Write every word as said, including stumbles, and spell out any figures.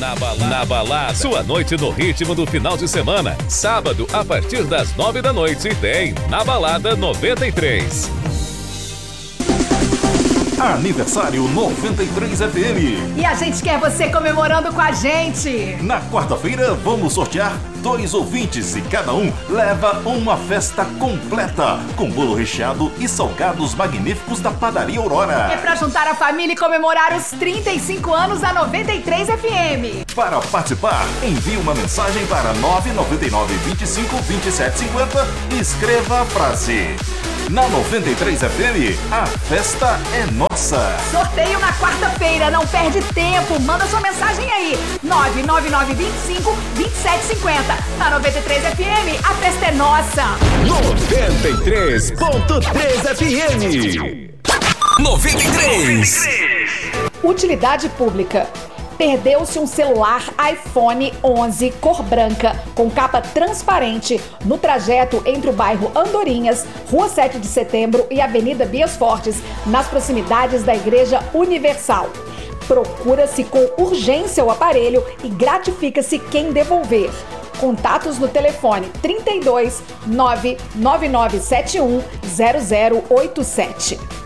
Na balada, na balada, sua noite no ritmo do final de semana. Sábado, a partir das nove da noite, tem Na Balada noventa e três. Aniversário noventa e três F M. E a gente quer você comemorando com a gente. Na quarta-feira, vamos sortear dois ouvintes e cada um leva uma festa completa, com bolo recheado e salgados magníficos da Padaria Aurora. É pra juntar a família e comemorar os trinta e cinco anos da noventa e três F M. Para participar, envie uma mensagem para nove nove nove, vinte e cinco, vinte e sete cinquenta e escreva a frase: na noventa e três F M, a festa é nossa. Sorteio na quarta-feira, não perde tempo. Manda sua mensagem aí. nove nove nove, vinte e cinco, vinte e sete cinquenta. Na noventa e três F M, a festa é nossa. noventa e três ponto três F M. noventa e três. Utilidade pública. Perdeu-se um celular iPhone onze cor branca com capa transparente no trajeto entre o bairro Andorinhas, Rua sete de Setembro e Avenida Bias Fortes, nas proximidades da Igreja Universal. Procura-se com urgência o aparelho e gratifica-se quem devolver. Contatos no telefone trinta e dois, nove nove nove sete um, zero zero oito sete.